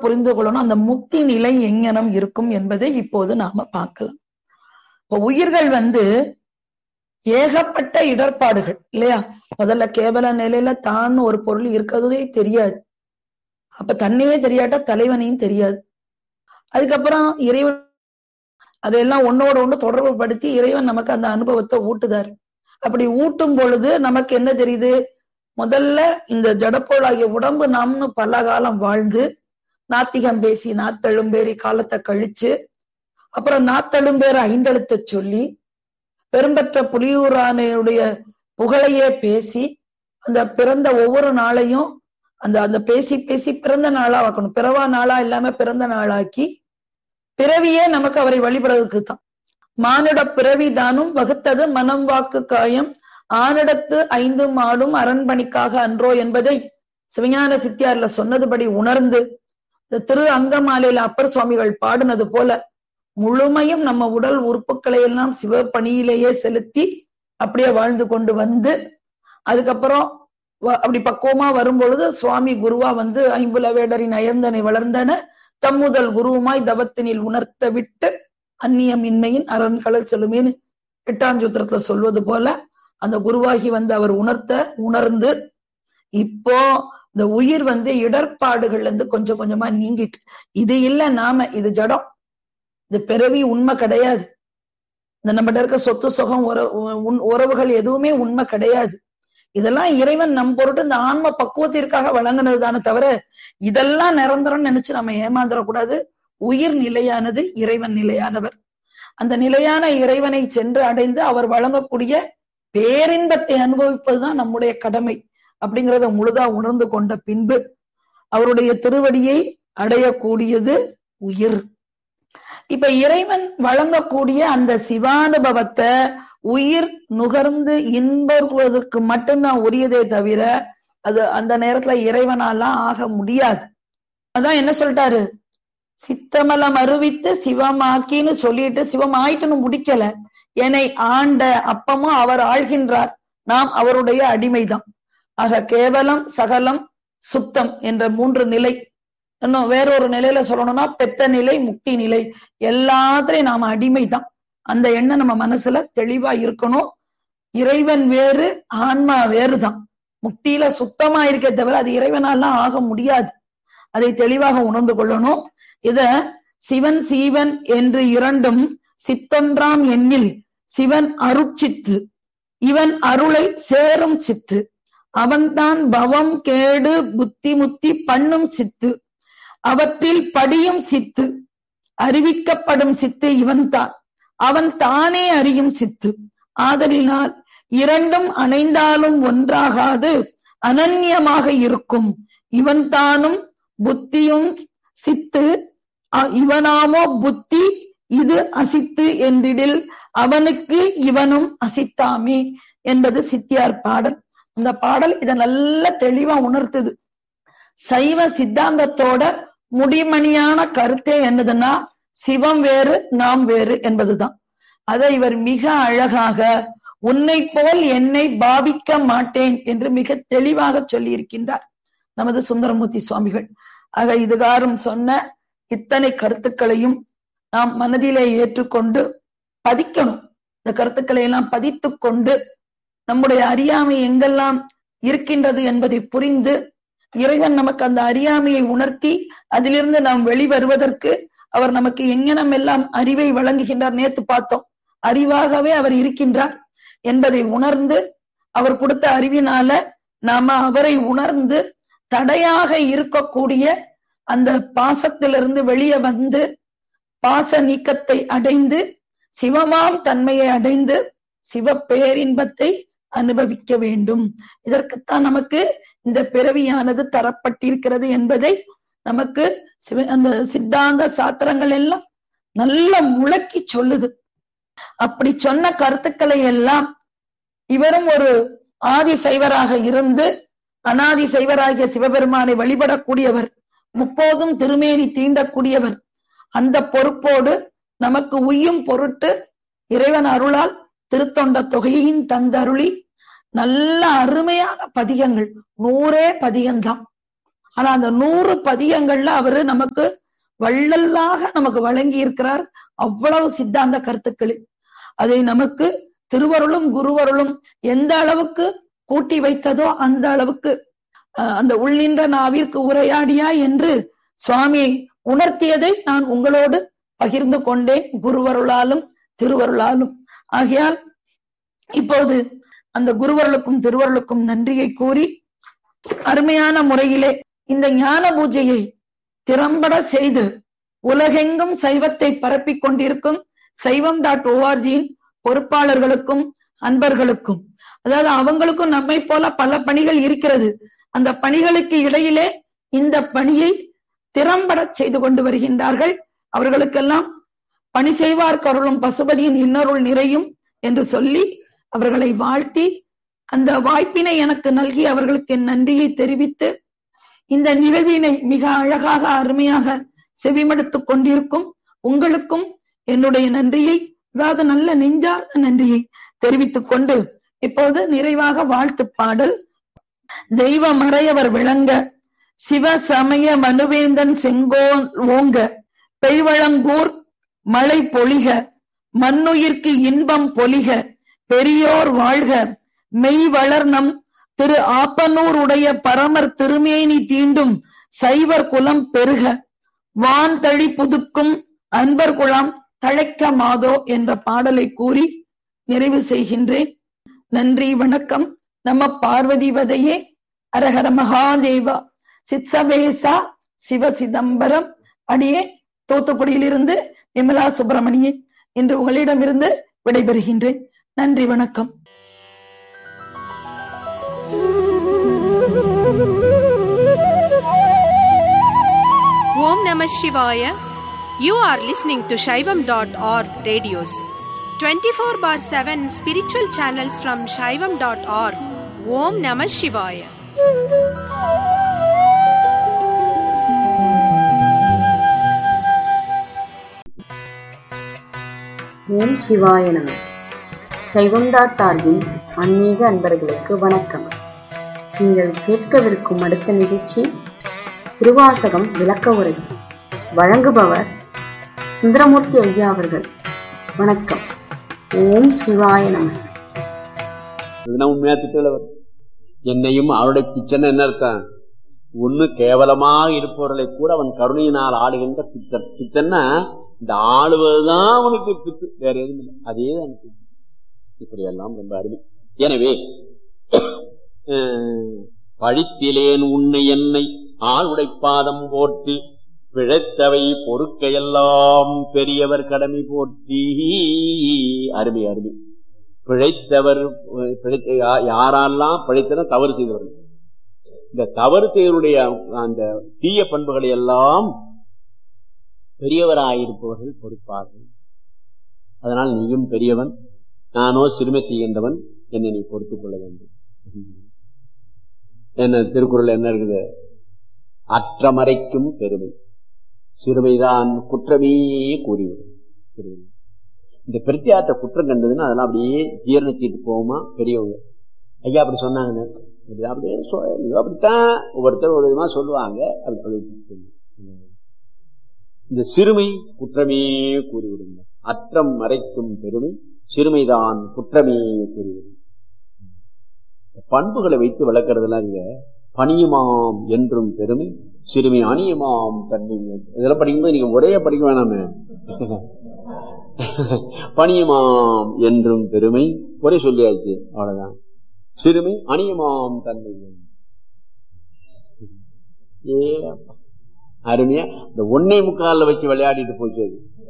புரிந்து கொள்ளணும். அந்த முக்தி நிலை எங்கனம் இருக்கும் என்பதை இப்போது நாம பார்க்கலாம். இப்ப உயிர்கள் ஏகப்பட்ட இடர்பாடுகள் இல்லையா? முதல்ல கேவல நிலையில தான் ஒரு பொருள் இருக்கிறதே தெரியாது. அப்ப தன்னையே தெரியாட்டா தலைவனையும் தெரியாது. அதுக்கப்புறம் இறைவன் அதெல்லாம் ஒன்னோட ஒண்ணு தொடர்பு படுத்தி இறைவன் நமக்கு அந்த அனுபவத்தை ஊட்டுதார். அப்படி ஊட்டும் பொழுது நமக்கு என்ன தெரியுது? முதல்ல இந்த ஜடப்பொருளாகிய உடம்பு நாம்னு பல காலம் வாழ்ந்து நாத்திகம் பேசி நாத்தெழும்பேறி காலத்தை கழிச்சு, அப்புறம் நாத்தெழும்பேற ஐந்தெழுத்த சொல்லி பெரும்பற்ற புலியூரானுடைய புகழையே பேசி அந்த பிறந்த ஒவ்வொரு நாளையும் அந்த பேசி பேசி பிறந்த நாளா ஆக்கணும். பிறவா நாளா இல்லாம பிறந்த நாளாக்கி பிறவியே நமக்கு அவரை வழிபடுறதுக்கு தான். மானிட பிறவி தானும் வகுத்தது மனம் வாக்கு காயம் ஆனிடத்து 5 மாடும் அரண்பணிக்காக அன்றோ என்பதை சிவஞான சித்தியார்ல சொன்னதுபடி உணர்ந்து திரு அங்கமாலையில அப்பர் சுவாமிகள் பாடினது போல முழுமையும் நம்ம உடல் உறுப்புகளை எல்லாம் சிவ பணியிலேயே செலுத்தி அப்படியே வாழ்ந்து கொண்டு அதுக்கப்புறம் அப்படி பக்குவமா வரும்பொழுது சுவாமி குருவா ஐம்புல வேடரின் அயர்ந்தனை வளர்ந்தன தம்முதல் குருவுமாய் தவத்தினில் உணர்த்த விட்டு அந்நியமின்மையின் அரண்களை செல்லுமேன்னு 8ஆம் சூத்திரத்துல சொல்வது போல அந்த குருவாகி அவர் உணர்ந்து இப்போ இந்த உயிர் இடர்பாடுகள்ல இருந்து கொஞ்சம் கொஞ்சமா நீங்கிட்டு, இது இல்ல நாம இது ஜடம், இது பிறவி உண்மை கிடையாது. இந்த நம்மகிட்ட இருக்க சொத்து சுகம் உறவுகள் எதுவுமே உண்மை கிடையாது. இதெல்லாம் இறைவன் நம் பொருட்டு இந்த ஆன்ம பக்குவத்திற்காக வழங்கினது தானே தவிர இதெல்லாம் நிரந்தரம் நினைச்சு நம்ம ஏமாந்துடக்கூடாது. உயிர் நிலையானது, இறைவன் நிலையானவர். அந்த நிலையான இறைவனை சென்று அடைந்து அவர் வழங்கக்கூடிய பேரின்பத்தை அனுபவிப்பதுதான் நம்முடைய கடமை அப்படிங்கிறத முழுதா உணர்ந்து கொண்ட பின்பு அவருடைய திருவடியை அடையக்கூடியது உயிர். இப்ப இறைவன் வழங்கக்கூடிய அந்த சிவானுபவத்தை உயிர் நுகர்ந்து இன்புவதற்கு மட்டும்தான் உரியதே தவிர அது அந்த நேரத்துல இறைவனாலாம் ஆக முடியாது. அதான் என்ன சொல்லிட்டாரு? சித்தமலம் அறிவித்து சிவமாக்கின்னு சொல்லிட்டு சிவம் ஆயிட்டுன்னு முடிக்கல. என்னை ஆண்ட அப்பமும் அவர் ஆள்கின்றார், நாம் அவருடைய அடிமைதான். ஆக கேவலம் சகலம் சுத்தம் என்ற 3 நிலை. இன்னும் வேறொரு நிலையில சொல்லணும்னா பெத்த நிலை, முக்தி நிலை, எல்லாத்திலையும் நாம அடிமைதான். அந்த எண்ணம் நம்ம மனசுல தெளிவா இருக்கணும். இறைவன் வேறு, ஆன்மா வேறுதான். முக்தியில சுத்தமா இருக்கே தவிர அது இறைவனாலாம் ஆக முடியாது. அதை தெளிவாக உணர்ந்து கொள்ளணும். இத சிவன் சீவன் என்று 2ம் சித்தொன்றாம் எண்ணில் சிவன் அருட்சித்து, இவன் அருளை சேரும் சித்து, அவன்தான் பவம் கேடு புத்தி முத்தி பண்ணும் சித்து, அவற்றில் படியும் சித்து, அறிவிக்கப்படும் சித்து இவன்தான், அவன் தானே அறியும் சித்து. ஆதலினால் 2ம் அணைந்தாலும் ஒன்றாகாது அனன்யமாக இருக்கும். இவன் தானும் புத்தியும் சித்து, இவனாமோ புத்தி இது அசித்து என்றிடில் அவனுக்கு இவனும் அசித்தாமே என்பது சித்தியார் பாடல். அந்த பாடல் இதை நல்ல தெளிவா உணர்த்துது. சைவ சித்தாந்தத்தோட முடிமணியான கருத்தே என்னதுன்னா சிவம் வேறு நாம் வேறு என்பதுதான். அதை இவர் மிக அழகாக உன்னை போல் என்னை பாவிக்க மாட்டேன் என்று மிக தெளிவாக சொல்லி இருக்கின்றார் நமது சுந்தரமூர்த்தி சுவாமிகள். ஆக இதுகாரும் சொன்ன இத்தனை கருத்துக்களையும் நாம் மனதிலே ஏற்றுக்கொண்டு பதிக்கணும். இந்த கருத்துக்களை எல்லாம் பதித்து கொண்டு நம்முடைய அறியாமை எங்கெல்லாம் இருக்கின்றது என்பதை புரிந்து இறைவன் நமக்கு அந்த அறியாமையை உணர்த்தி அதிலிருந்து நாம் வெளிவருவதற்கு அவர் நமக்கு எங்கனம் எல்லாம் அறிவை வழங்குகின்றார். நேத்து பார்த்தோம், அறிவாகவே அவர் இருக்கின்றார் என்பதை உணர்ந்து அவர் கொடுத்த அறிவினால நாம அவரை உணர்ந்து தடையாக இருக்கக்கூடிய அந்த பாசத்திலிருந்து வெளியே பாச நீக்கத்தை அடைந்து சிவமாம் தன்மையை அடைந்து சிவ பேரின்பத்தை அனுபவிக்க வேண்டும். இதற்குத்தான் நமக்கு இந்த பிறவியானது தரப்பட்டிருக்கிறது என்பதை நமக்கு அந்த சித்தாந்த சாத்திரங்கள் எல்லாம் நல்ல முழக்கி சொல்லுது. அப்படி சொன்ன கருத்துக்களை எல்லாம் இவரும் ஒரு ஆதி சைவராக இருந்து அனாதி சைவராகிய சிவபெருமானை வழிபடக்கூடியவர், முப்போதும் திருமேனி தீண்டக்கூடியவர். அந்த பொறுப்போடு நமக்கு உய்யும் பொருட்டு இறைவன் அருளால் திருத்தொண்ட தொகையின் தந்தருளி நல்ல அருமையான பதிகங்கள், 100 பதிகம்தான். ஆனா அந்த 100 பதியங்கள்ல அவரு நமக்கு வள்ளலாக நமக்கு வழங்கி இருக்கிறார். அவ்வளவு சித்தாந்த கருத்துக்கள் அதை நமக்கு திருவருளும் குருவருளும் எந்த அளவுக்கு கூட்டி வைத்ததோ அந்த அளவுக்கு அந்த உள்ளின்ற நாவிற்கு உரையாடியா என்று சுவாமி உணர்த்தியதை நான் உங்களோடு பகிர்ந்து கொண்டேன், குருவருளாலும் திருவருளாலும். ஆகையால் இப்போது அந்த குருவருளுக்கும் திருவருளுக்கும் நன்றியை கூறி அருமையான முறையிலே இந்த ஞான பூஜையை திறம்பட செய்து உலகெங்கும் சைவத்தை பரப்பிக் கொண்டிருக்கும் சைவம்.org பொறுப்பாளர்களுக்கும் அன்பர்களுக்கும், அதாவது அவங்களுக்கும் நம்மை போல பல பணிகள் இருக்கிறது. அந்த பணிகளுக்கு இடையிலே இந்த பணியை திறம்பட செய்து கொண்டு வருகின்றார்கள். அவர்களுக்கெல்லாம் பணி செய்வார் கருளும் பசுபதியின் இன்னருள் நிறையும் என்று சொல்லி அவர்களை வாழ்த்தி, அந்த வாய்ப்பினை எனக்கு நல்கி அவர்களுக்கு என் நன்றியை தெரிவித்து, இந்த நிகழ்வினை மிக அழகாக அருமையாக செவிமடுத்துக் கொண்டிருக்கும் உங்களுக்கும் என்னுடைய நன்றியை, அதாவது நல்ல நெஞ்சார்ந்த நன்றியை தெரிவித்துக் கொண்டு இப்போது நிறைவாக வாழ்த்து பாடல். தெய்வ மறையவர் விளங்க சிவ சமய மனுவேந்தன் செங்கோ ஓங்க பெய்வழங்கூர் மழை பொழிக மண்ணுயிர்க்கு இன்பம் பொலிக பெரியோர் வாழ்க மெய் வளர்நம் திரு ஆப்பனூர் உடைய பரமர் திருமேனி தீண்டும் சைவர் குலம் பெருக வான் தழி புதுக்கும் அன்பர் குலம் தழைக்க மாதோ என்ற பாடலை கூறி நிறைவு செய்கின்றேன். நன்றி, வணக்கம். நம்ம பார்வதி வதையே, அரஹர மகாதேவா, சித்சவேசா சிவ சிதம்பரம். அடியே தூத்துக்குடியிலிருந்து விமலா சுப்பிரமணியன் என்று உங்களிடமிருந்து விடைபெறுகின்றேன். நன்றி, வணக்கம். Om Namah Shivaya. You are listening to Shaivam.org radios. 24/7 spiritual channels from Shaivam.org. Om Namah Shivaya. ஓம் சிவாய நம. சைவம்.org ஆன்மீக அன்பர்களுக்கு வணக்கம். நீங்கள் கேட்கவிருக்கும் அடுத்த நிகழ்ச்சி திருவாசகம் விளக்க உரை. வழங்குபவர் சுந்தரமூர்த்தி ஐயா அவர்கள். வணக்கம். ஓம் சிவாய நம. உண்மையா திட்டவர் என்னையும் அவருடைய பிச்சனை என்ன அர்த்தம்? ஒண்ணு கேவலமாக இருப்பவர்களை கூட அவன் கருணையினால் ஆளுகின்ற பித்தன். பித்தன்னா இந்த ஆளுவதுதான் அவனுக்கு பித்து, வேற எதுவும் இல்லை. அதேதான் இப்படி எல்லாம் ரொம்ப அருமை. எனவே பழித்திலேன் உன்னை என்னை ஆளுடைப்பாதம் போற்றி பிழைத்தவை பொறுக்கையெல்லாம் பெரியவர் கடமை போற்றி. அருமை அருமை. பிழைத்தவர் யாரெல்லாம் பிழைத்தன தவறு செய்தவர்கள். இந்த தவறு செய்வருடைய அந்த தீய பண்புகளை எல்லாம் பெரியவராயிருப்பவர்கள் பொறுப்பார்கள். அதனால் நீயும் பெரியவன், நானோ சிறுமை செய்கின்றவன், என்னை நீ பொறுத்துக் கொள்ள வேண்டும். என்ன திருக்குறள் என்ன இருக்குது? அற்றமறைக்கும் பெருமை சிறுமைதான் குற்றமே கூறிவிடும். இந்த பிரத்தியாற்ற குற்றம் கண்டதுன்னா அதெல்லாம் அப்படியே ஜீரணச்சிட்டு போகுமா பெரியவங்க. ஐயா அப்படி சொன்னாங்க, அப்படியே அப்படித்தான் ஒவ்வொருத்தர் ஒரு விதமா சொல்லுவாங்க. இந்த சிறுமை குற்றமே கூறிவிடுங்க. அற்றம் மறைக்கும் பெருமை சிறுமைதான் குற்றமே கூறிவிடும். பண்புகளை வைத்து விளக்குறதுலாம் இங்க பணியுமாம் என்றும் பெருமை சிறுமி அணியுமாம் தன்மை. இதெல்லாம் படிக்கும்போது நீங்க ஒரே படிக்க வேணாமே. பணியுமாம் என்றும் பெருமை ஒரே சொல்லியாச்சு, அவ்வளவுதான். சிறுமி அணியுமாம் தன்மை. அருமையா இந்த 1.25 வச்சு விளையாடிட்டு போச்சு.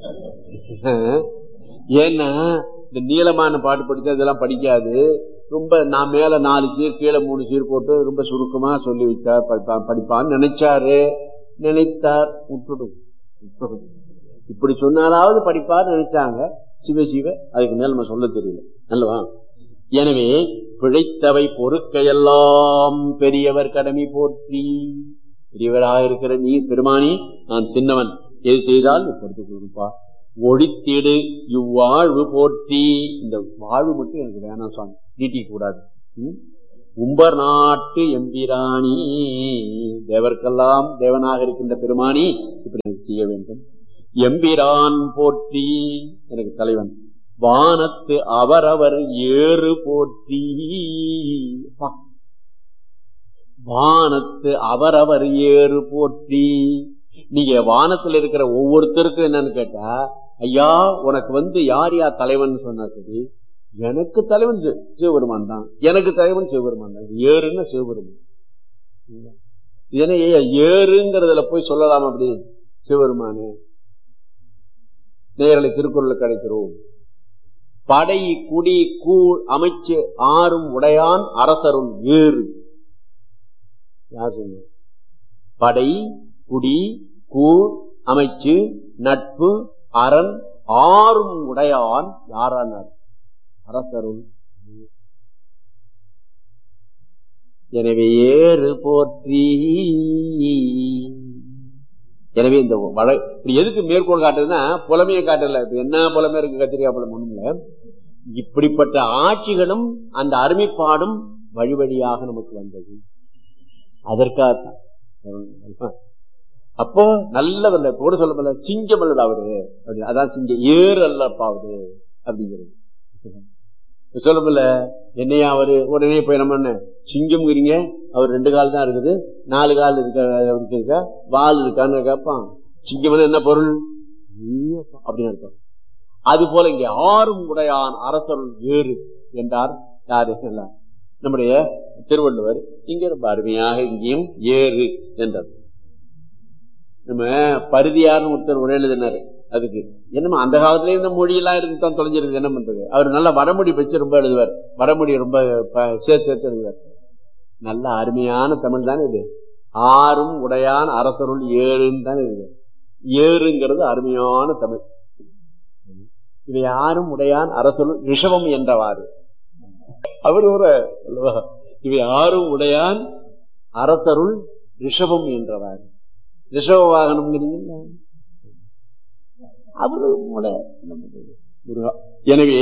ஏன்னா இந்த நீளமான பாட்டு படிச்சா இதெல்லாம் படிக்காது. ரொம்ப நான் மேல 4 சீர் கீழே 3 சீர் போட்டு ரொம்ப சுருக்கமா சொல்லி வச்சா படிப்பான்னு நினைத்தார். விட்டுடும். இப்படி சொன்னாலாவது படிப்பார் நினைச்சாங்க. சிவ சிவ அதுக்கு மேல நம்ம சொல்ல தெரியல அல்லவா? எனவே பிழைத்தவை பொறுக்கையெல்லாம் பெரியவர் கடமை போற்றி. பெரியவராக இருக்கிற நீ பெருமானி, நான் சின்னவன், எது செய்தால் பொறுத்துக் கொடுப்பா. ஒழித்திடு இவ்வாழ்வு போற்றி. இந்த வாழ்வு மட்டும் எனக்கு வேணாம் சுவாமி, நீட்டிக்க கூடாது. உம்பர் நாட்டு எம்பிராணி, தேவர்க்கெல்லாம் தேவனாக இருக்கின்ற பெருமானி இப்படி செய்ய வேண்டும். எம்பிரான் போற்றி, எனக்கு தலைவன். வானத்து அவரவர் ஏறு போற்றி, வானத்து அவரவர் ஏறு போற்றி. நீங்க வானத்துல இருக்கிற ஒவ்வொருத்தருக்கும் என்னன்னு கேட்டா, ஐயா உனக்கு யார் யார் தலைவன் சொன்னா சரி, எனக்கு தலைவன் சிவபெருமான் தான், எனக்கு தலைவன் சிவபெருமான் தான். ஏறுன்னா சிவபெருமான். இதனை ஏறுங்கிறதுல போய் சொல்லலாம் அப்படி சிவபெருமானு நேரலை திருக்குறள் கிடைக்கிறோம். படை குடி கூழ் அமைச்சு ஆறும் உடையான் அரசரும் ஏறு. யார் சொன்ன? படை குடி கூழ் அமைச்சு நட்பு அரண் ஆறும் உடையான் யாரானார்? அரசருள். எனவே ஏறு போற்றி. எனவே இந்த எதுக்கு மேற்கோள் காட்டுறதுன்னா, புலமையை காட்டல. இப்ப என்ன புலமை இருக்கு? கத்திரிக்கா புலமை ஒண்ணுல. இப்படிப்பட்ட ஆட்சிகளும் அந்த அருமைப்பாடும் வழி வழியாக நமக்கு வந்தது. அதற்காகத்தான். அப்போ நல்ல கூட சொல்ல சிங்கம் அல்லது அவரு, அதான் சிங்கம். ஏறு அல்லப்பாவது அப்படிங்கிறது சொல்லல. என்னையா அவரு உடனே போய் நம்ம சிங்கம் அவர் 2 கால் தான் இருக்குது, 4 கால் இருக்கா, வால் இருக்கான்னு கேட்பான். சிங்கம் என்ன பொருள் அப்படின்னு அர்த்தம். அது போல இங்கே ஆறும் உடையான் அரசருள் ஏறு என்றார். யாரு? நம்முடைய திருவள்ளுவர். இங்க ரொம்ப அருமையாக இங்கேயும் ஏறு என்றார். நம்ம பருதியார்னு ஒருத்தர் உரை எழுதினாரு. அதுக்கு என்னமா அந்த காலத்துல இந்த மொழியெல்லாம் இருக்குதான் தொலைஞ்சிருக்கு. என்ன பண்றது? அவர் நல்ல வடமொழி வச்சு ரொம்ப எழுதுவார். வடமொழி ரொம்ப சேர்த்து எழுதுவார். நல்ல அருமையான தமிழ் தானே இது. ஆறும் உடையான் அரசருள் ஏறுன்னு தானே இருக்கு. ஏறுங்கிறது அருமையான தமிழ். இவை யாரும் உடையான் அரசருள் ரிஷவம் என்றவாறு அவர் ஒரு இவை யாரும் உடையான் அரசருள் ரிஷவம் என்றவாறு. ரிஷவ வாகனம் அவரு. எனவே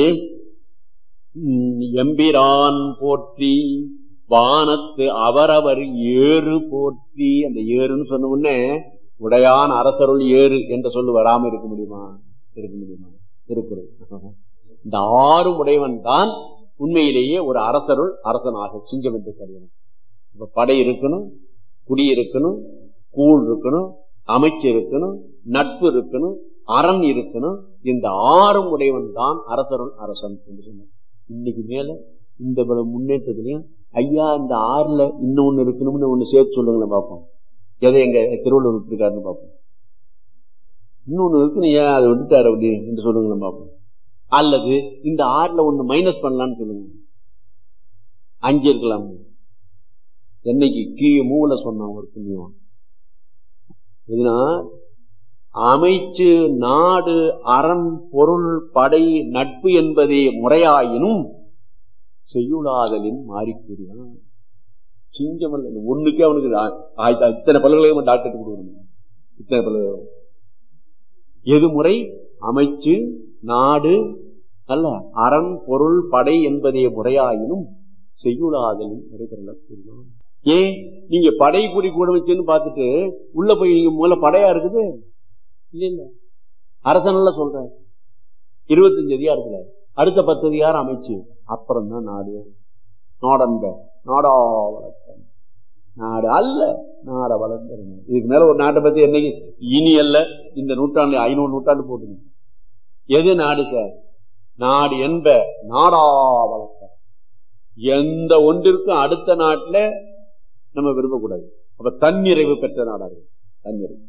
எம்பிரான் போற்றி, வானத்து அவரவர் ஏறு போற்றி. அந்த ஏறுன்னு சொன்ன உடனே உடையான் அரசருள் ஏறு என்ற சொல்லு வராம இருக்க முடியுமா? இருக்க முடியுமா? இருக்கிறது. இந்த 6 உடையவன் தான் உண்மையிலேயே ஒரு அரசருள் அரசனாக சிங்கம் என்று கருதணும். இப்ப படை இருக்கணும், குடி இருக்கணும், கூழ் இருக்கணும், அமைச்சு இருக்கணும், நட்பு இருக்கணும், அரண் இருக்கணும். இந்த 6 உடையவன் தான் அரசருள் அரசன் என்று சொன்னார். இன்னைக்கு மேல இந்த முன்னேற்றத்திலையும் ஐயா இந்த 6ல இன்னொன்னு இருக்கணும்னு ஒண்ணு சேர்த்து சொல்லுங்களேன் பார்ப்போம். எதை எங்க திருவள்ளுவர் விட்டுருக்காருன்னு பார்ப்போம். இன்னொன்னு இருக்குன்னு ஏன் அதை விட்டுட்டாரு அப்படி என்று சொல்லுங்களேன் பார்ப்போம். அல்லது இந்த 6ல ஒண்ணு மைனஸ் பண்ணலாம்னு சொல்லுங்க. 5 இருக்கலாம். என்னைக்கு கீழே மூல சொன்னான் ஒரு புண்ணியம். இதுனா அமைச்சு நாடு அரண் பொருள் படை நட்பு என்பதே முறையாயினும் செய்யுளாதலின் மாறிக்கூறினான். சிங்கம் அல்ல ஒண்ணுக்கே அவனுக்கு இத்தனை பல்கலைக்கழகம் டாக்டர் கொடுக்கணும். இத்தனை பல்கலைக்கழகம் எது முறை? அமைச்சு நாடு அல்ல அரண் பொருள் படை என்பதே முறையாயினும் செய்யுளாதலின் முறைபெறலாம். ஏன் நீங்க படை குறி கூட வச்சுன்னு பார்த்துட்டு உள்ள போய் நீங்க முதல்ல படையா இருக்குது இல்ல இல்ல. அரசனல்ல சொல்ற 25 அதிகாரத்துல அடுத்த 10 அதிகாரம் அமைச்சு, அப்புறம் தான் நாடு. நாடன்ப நாடா வளர்த்த நாடு அல்ல நாட வளர்ந்த. இதுக்கு மேல ஒரு நாட்டை பத்தி என்னைக்கு இனி அல்ல இந்த நூற்றாண்டு 500 நூற்றாண்டு போட்டுங்க. எது நாடு சார்? நாடு என்ப நாடா வளர்த்த. எந்த ஒன்றிற்கும் அடுத்த நாட்டுல நம்ம விரும்பக்கூடாது. அப்ப தன்னிறைவு பெற்ற நாடாக தன்னிறைவு.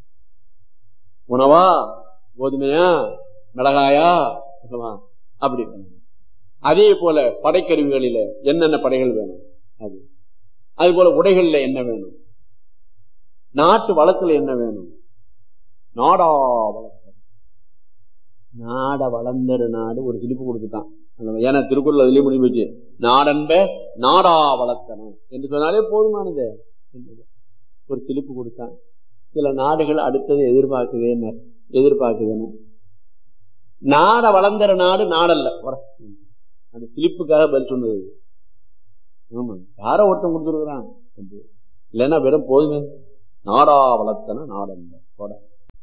உணவா கோதுமையா மிளகாயா அப்படி. அதே போல படைக்கருவிகளில என்னென்ன படைகள் வேணும், அது போல உடைகள்ல என்ன வேணும், நாட்டு வளத்துல என்ன வேணும். நாடா வளர்த்த நாட வளர்ந்த நாடு ஒரு சிலிப்பு கொடுத்துட்டான். ஏன்னா திருக்குறள் அதுலயே முடிவு வச்சு நாடன்ப நாடா வளர்த்தனும் என்று சொன்னாலே போதுமானது. ஒரு சிலிப்பு கொடுத்தான். சில நாடுகள் அடுத்தது எதிர்பார்க்குதுன்னு நாட வளர்ந்த நாடு நாடல்ல. அந்த சிலிப்புக்காக பதில் சொன்னது. ஆமா, யாரோ ஒருத்தன் கொடுத்துருக்குறான். இல்லைன்னா வெறும் போதுமே நாடா வளர்த்தன நாடன் போட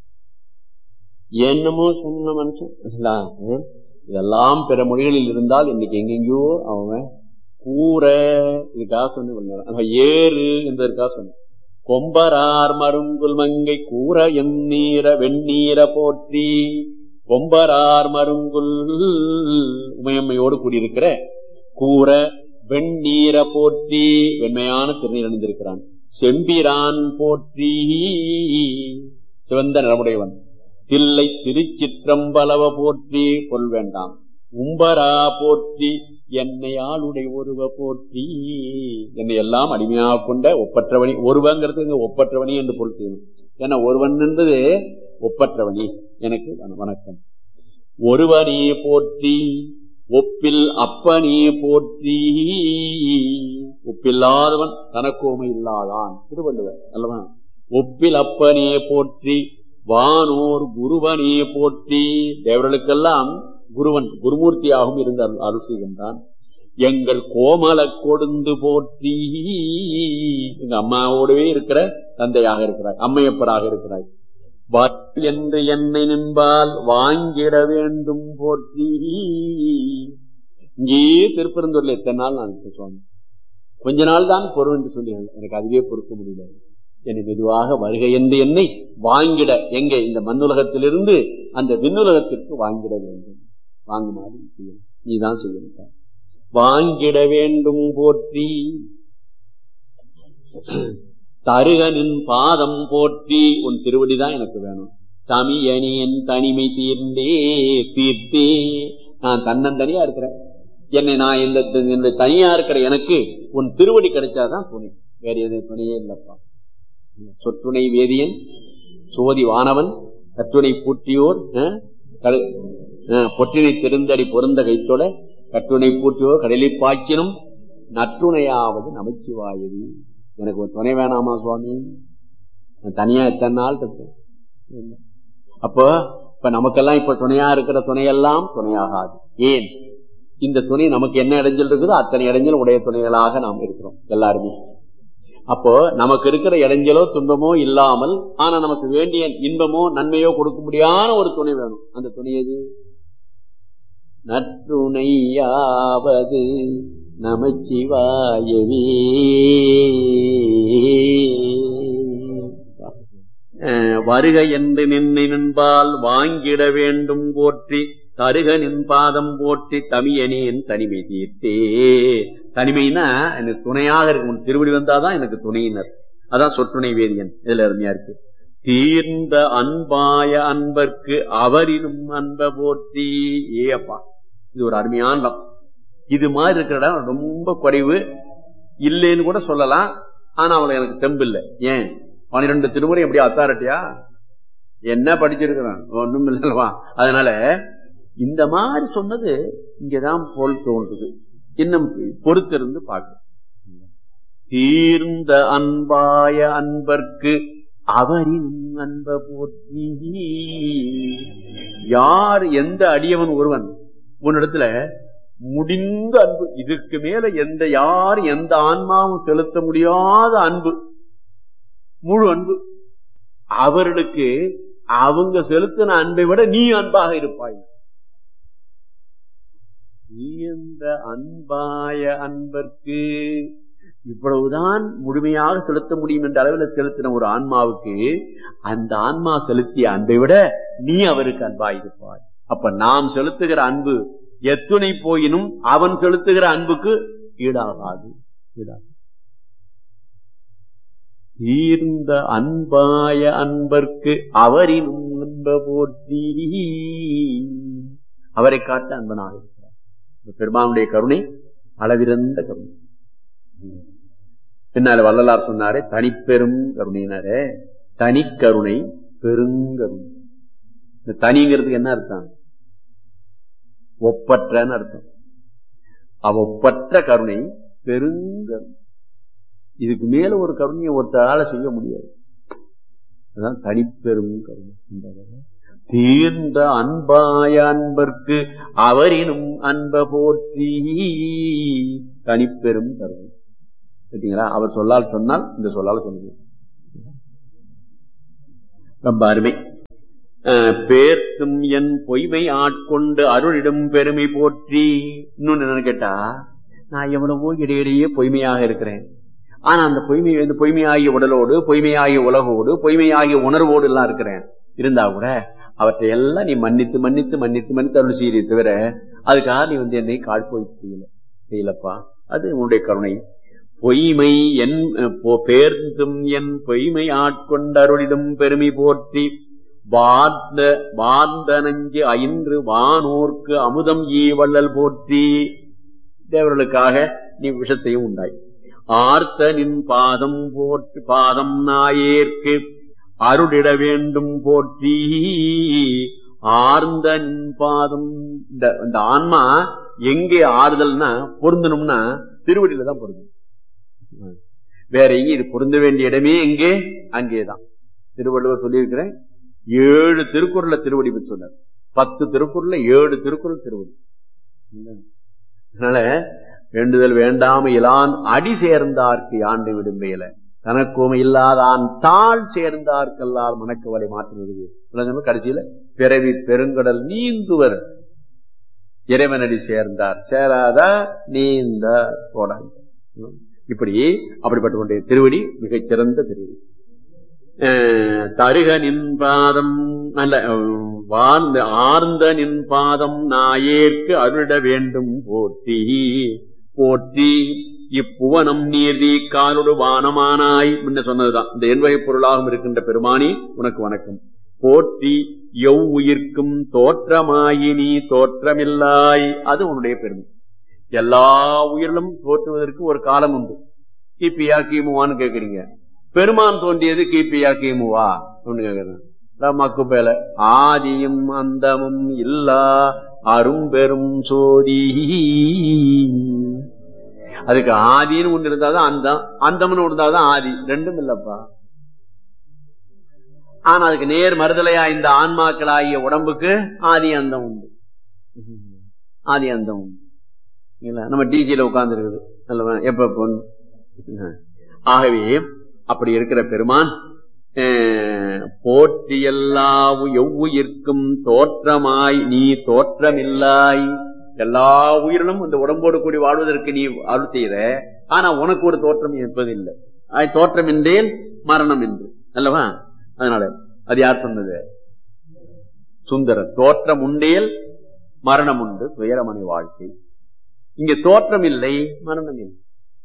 என்னமோ சொன்ன மனுஷன். இதெல்லாம் பிற மொழிகளில் இருந்தால் இன்னைக்கு எங்கெங்கயோ அவன் கூற இதுக்காக சொன்ன, ஏறு என்பதற்காக சொன்ன. கொம்பரார் மருங்குல் மங்கை கூற எண்ணீர வெண்ணீர போற்றி. கொம்பரார் மருங்குல் உமையம்மையோடு கூடியிருக்கிற கூற வெண்ணீர போற்றி, வெண்மையான திருநீர் அணிந்திருக்கிறான். செம்பிரான் போற்றி, சிவந்த நிறமுடையவன். தில்லை திருச்சிற்றம்பலவ போற்றி, கொள் வேண்டாம். உம்பரா போற்றி, என்னை ஆளுடைய ஒருவ போற்றி. என்னை எல்லாம் அடிமையாக கொண்ட ஒப்பற்றவனி. ஒருவங்கிறது இங்க ஒப்பற்றவனி என்று பொருள் செய்யணும். ஏன்னா ஒருவன் என்பது ஒப்பற்றவனி. எனக்கு வணக்கம். ஒருவனே போற்றி, ஒப்பில் அப்பனே போற்றி. ஒப்பில்லாதவன் தனக்கோமை இல்லாதான் திருவள்ளுவர் அல்லவா. ஒப்பில் அப்பனே போற்றி, வானோர் குருவனே போற்றி. தேவர்களுக்கெல்லாம் குருவன் குருமூர்த்தியாகவும் இருந்து அருள் செய்கின்றான். எங்கள் கோமல கொடுந்து போற்றி. எங்க அம்மாவோடவே இருக்கிற தந்தையாக இருக்கிறாய், அம்மையப்பராக இருக்கிறாய். என்று என்னை நின்பால் வாங்கிட வேண்டும் போற்றி. இங்கே திருப்பெருந்துறையில் எத்தனை நாள் நான் சுவாமி கொஞ்ச நாள் தான் பொருள் என்று சொல்லி எனக்கு அதுவே பொறுக்க முடியல. என்னை மெதுவாக வருகை என்று என்னை வாங்கிட, எங்க இந்த மண்ணுலகத்திலிருந்து அந்த விண்ணுலகத்திற்கு வாங்கிட வேண்டும். வாங்குமாறு செய்யணும், நீதான் செய்யணும். வாங்கிட வேண்டும் போற்றி. தருகனின் பாதம் போற்றி. உன் திருவடிதான் எனக்கு வேணும். தமியனின் தனிமை தீர்த்தே. நான் தன்னந்தனியா இருக்கிறேன். என்னை நான் இந்த தனியா இருக்கிற எனக்கு உன் திருவடி கிடைச்சாதான் துணை, வேற எது துணையே இல்லப்பா. சொற்றுணை வேதியன் சோதி வானவன் கற்றுணை பூட்டியோர் பொற்றினை திருந்தடி பொருந்த கைத்தொட கற்றுணை பூட்டியோர் கடலை பாய்ச்சினும் நற்றுணையாவது நமச்சிவாயது. எனக்கு ஒரு துணை வேணாமா சுவாமி? தனியா எத்தனை நாள் இருக்கேன். அப்போ இப்ப நமக்கெல்லாம் இப்ப துணையா இருக்கிற துணையெல்லாம் துணையாகாது. ஏன்? இந்த துணை நமக்கு என்ன இடைஞ்சல் இருக்குதோ அத்தனை இடைஞ்சல் உடைய துணைகளாக நாம் இருக்கிறோம் எல்லாருமே. அப்போ நமக்கு இருக்கிற இடைஞ்சலோ துன்பமோ இல்லாமல், ஆனா நமக்கு வேண்டிய இன்பமோ நன்மையோ கொடுக்க முடியாத ஒரு துணை வேணும். அந்த துணை எது? நற்றுணையாவது நமச்சிவாயவே. வருக என்று நின்னை நின்பால் வாங்கிட வேண்டும் போற்றி. தருக நின் பாதம் போற்றி, தமியனேன் தனிமை தீர்த்தே. தனிமைனா எனக்கு துணையாக இருக்கு. உன் திருவடி வந்தாதான் எனக்கு துணையினர். அதான் சொற்றுணை வேதியன். இதுல அருமையா இருக்கு. தீர்ந்த அன்பாய அன்பர்க்கு அவரினும் அன்ப போற்றி. ஏப்பா, இது ஒரு அருமையான இடம். இது மாதிரி இருக்கிற இடம் ரொம்ப குறைவு, இல்லைன்னு கூட சொல்லலாம். ஆனா அவளுக்கு எனக்கு தெம்பு இல்லை. ஏன்? 12 திருமுறை எப்படி அத்தாரிட்டியா என்ன படிச்சிருக்கிறான்? ஒண்ணும் இல்லவா. அதனால இந்த மாதிரி சொன்னது இங்கதான் போல் தோன்றுது. இன்னும் பொறுத்திருந்து பார்க்க. தீர்ந்த அன்பாய அன்பர்க்கு அவரின் அன்ப போற்றி. யார் எந்த அடியவன் ஒருவன் உன்னிடத்துல முடிந்த அன்பு, இதுக்கு மேல யார் எந்த ஆன்மாவும் செலுத்த முடியாத அன்பு, முழு அன்பு, அவர்களுக்கு அவங்க செலுத்தின அன்பை விட நீ அன்பாக இருப்பாய். இந்த அன்பாய அன்பர்க்கு இவ்வளவுதான் முழுமையாக செலுத்த முடியும் என்ற அளவில் செலுத்தின ஒரு ஆன்மாவுக்கு அந்த ஆன்மா செலுத்திய அன்பை விட நீ அவருக்கு அன்பாயிருப்பாய். அப்ப நாம் செலுத்துகிற அன்பு எத்துணை போயினும் அவன் செலுத்துகிற அன்புக்கு ஈடாகாது. தீர்ந்த அன்பாய அன்பர்க்கு அவரினும் அன்ப போற்றி. அவரை காட்ட அன்பனாக இருக்கிறார். பெருமானுடைய கருணை அளவிறந்த கருணை. பின்னால வள்ளலார் சொன்னாரே தனிப்பெரும் கருணையினாரே. தனி கருணை பெருங்கருணை. இந்த தனிங்கிறதுக்கு என்ன அர்த்தம்? ஒப்பற்றன்னு அர்த்தம். ஒப்பற்ற கருணை பெருங்கருணை. இதுக்கு மேல ஒரு கருணையை ஒருத்தரால செய்ய முடியாது. அதான் தனிப்பெரும் கருணை. தீர்ந்த அன்பாய அன்பர்க்கு அவரினும் அன்ப போற்றி. தனிப்பெரும் கருணை. சரிங்களா? அவர் சொல்லால் சொன்னால் இந்த சொல்லால் சொன்னது ரொம்ப அருமை. பேர்த்தும் என் பொய்மை ஆட்கொண்டு அருளிடும் பெருமை போற்றி. இன்னொன்னு என்னன்னு கேட்டா, நான் எவ்வளவோ இடையிடையே பொய்மையாக இருக்கிறேன். ஆனா அந்த பொய்மையாகிய உடலோடு, பொய்மையாகிய உலகோடு, பொய்மையாகிய உணர்வோடு எல்லாம் இருக்கிறேன். இருந்தா கூட அவற்றை எல்லாம் நீ மன்னித்து மன்னித்து மன்னித்து மன்னித்து அருள் செய்ய தவிர அதுக்காக நீ என்னை காட்போய் செய்யலப்பா. அது உன்னுடைய கருணை. பொய்மை என் பேர்ந்தும் என் பொய்மை ஆட்கொண்டு அருளிடும் பெருமை போற்றி. வார்ந்த நஞ்சு அயின்று வானோர்க்கு அமுதம் ஈவள்ளல் போற்றி. தேவர்களுக்காக நீ விஷத்தையும் உண்டாய். ஆர்த்த நின் பாதம் போற்றி. பாதம் நாயேற்கு அருளிட வேண்டும் போற்றி. ஆர்ந்த நின் பாதம். இந்த ஆன்மா எங்கே ஆறுதல்னா பொருந்தணும்னா திருவடியில தான் பொருந்தும். வேற எங்க இது பொருந்த வேண்டிய இடமே எங்கே? அங்கேதான். திருவள்ளுவர் சொல்லியிருக்கிறேன், 7 திருக்குறளை திருவடி பற்றி சொன்னார். 10 திருக்குறள்ல 7 திருக்குறள் திருவடி. அதனால வேண்டுதல் வேண்டாம இலான் அடி சேர்ந்தார்க்கு ஆண்டு விடும்பையில தனக்குமை இல்லாதான் தாழ் சேர்ந்தார்க்கெல்லாம் மனக்கவலை மாற்றுவது. கடைசியில பிறவி பெருங்கடல் நீந்துவர் இறைவனடி சேர்ந்தார் சேராத நீந்த போடாது. இப்படி அப்படிப்பட்ட கொண்ட திருவடி மிகச் சிறந்த திருவடி. தருக நின் பாதம் அல்ல வாழ்ந்த ஆர்ந்த நின் பாதம் நாயேற்கு அருளிட வேண்டும் போற்றி. போற்றி இப்புவனம் நீர்தி காலோடு வானமானாய் முன்ன சொன்னதுதான். இந்த எண்வகை பொருளாகவும் இருக்கின்ற பெருமானி உனக்கு வணக்கம். போற்றி எவ் உயிர்க்கும் தோற்றமாயி நீ தோற்றமில்லாய். அது உன்னுடைய பெருமை. எல்லா உயிரிலும் தோற்றுவதற்கு ஒரு காலம் உண்டு. கிபியா கிமுவான்னு கேக்குறீங்க. பெருமான் தோன்றியது கிபியா கிமுவா கேக்குறேன். மக்கு பேல ஆதியும் அந்தமும் இல்லா அரும்பெரும் சோதி. அதுக்கு ஆதின்னு ஒன்று இருந்தாதான் அந்தம், அந்தம்னு இருந்தாதான் ஆதி. ரெண்டும் இல்லப்பா. ஆனா அதுக்கு நேர் மறுதலையா இந்த ஆன்மாக்கள் ஆகிய உடம்புக்கு ஆதி அந்தம் உண்டு. ஆதி அந்தம் உண்டு. நம்ம டிஜில உட்கார்ந்து இருக்குது அல்லவா எப்ப. ஆகவே அப்படி இருக்கிற பெருமான் போற்றி எல்லா எவ்வுயிர்க்கும் தோற்றமாய் நீ தோற்றமில்லாய். எல்லா உயிரிலும் இந்த உடம்போடு கூடி வாழ்வதற்கு நீ அருள் செய்த. ஆனா உனக்கு ஒரு தோற்றம் என்பதில்லை. தோற்றம் என்றேல் மரணம் என்று அல்லவா. அதனால அது யார் சொன்னது? சுந்தரர். தோற்றம் உண்டேல் மரணம் உண்டு துயரமனை வாழ்க்கை. இங்க தோற்றம் இல்லை, மரணம் இல்லை.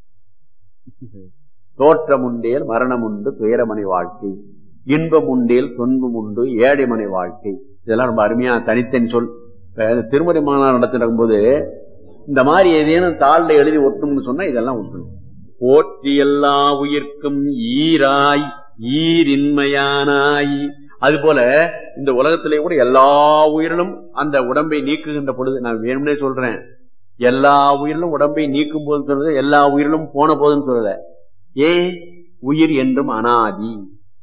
தோற்றம் உண்டேல் மரணம் உண்டு துயரமனை வாழ்க்கை. இன்பம் உண்டேல் துன்பம் உண்டு ஏழைமனை வாழ்க்கை. இதெல்லாம் ரொம்ப அருமையா தனித்தனி சொல். திருமதி மாநாடு நடத்திருக்கும் போது இந்த மாதிரி ஏதேனும் தாள்ல எழுதி ஒட்டணும்னு சொன்னா இதெல்லாம் ஒட்டணும். போற்றி எல்லா உயிர்க்கும் ஈராய் ஈரின்மையானாய். அது போல இந்த உலகத்திலே கூட எல்லா உயிரிலும் அந்த உடம்பை நீக்குகின்ற பொழுது, நான் வேணும்னே சொல்றேன், எல்லா உயிரிலும் உடம்பை நீக்கும் போது சொல்றது, எல்லா உயிரிலும் போன போதுன்னு சொல்றத. ஏன்? உயிர் என்றும் அனாதி.